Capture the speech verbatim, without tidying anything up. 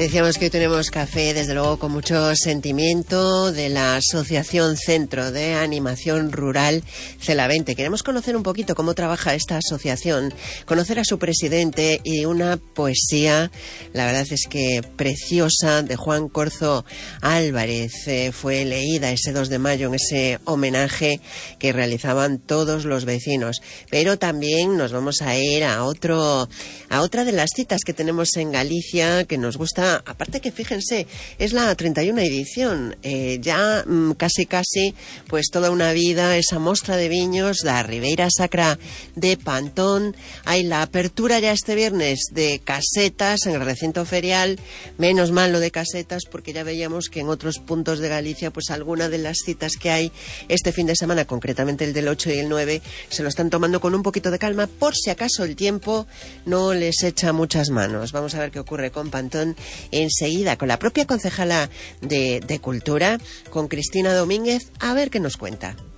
Decíamos que hoy tenemos café, desde luego, con mucho sentimiento, de la Asociación Centro de Animación Rural Celavente. Queremos conocer un poquito cómo trabaja esta asociación, conocer a su presidente y una poesía, la verdad es que preciosa, de Juan Corzo Álvarez. Eh, fue leída ese dos de mayo en ese homenaje que realizaban todos los vecinos. Pero también nos vamos a ir a otro, a otra de las citas que tenemos en Galicia, que nos gusta. Aparte que, fíjense, es la treinta y una edición, eh, ya mm, casi casi, pues toda una vida, esa mostra de viños da Ribeira Sacra de Pantón. Hay la apertura ya este viernes de casetas en el recinto ferial, menos mal lo de casetas, porque ya veíamos que en otros puntos de Galicia, pues alguna de las citas que hay este fin de semana, concretamente el del ocho y el nueve, se lo están tomando con un poquito de calma, por si acaso el tiempo no les echa muchas manos. Vamos a ver qué ocurre con Pantón enseguida, con la propia concejala de, de Cultura, con Cristina Domínguez, a ver qué nos cuenta.